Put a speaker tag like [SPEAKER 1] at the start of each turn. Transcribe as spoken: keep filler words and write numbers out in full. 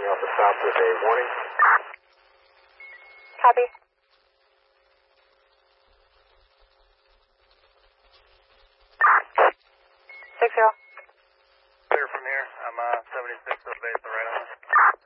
[SPEAKER 1] me off the south with a warning.
[SPEAKER 2] Copy. Six zero.
[SPEAKER 3] Clear from here. I'm uh, seventy-six, so base, right on.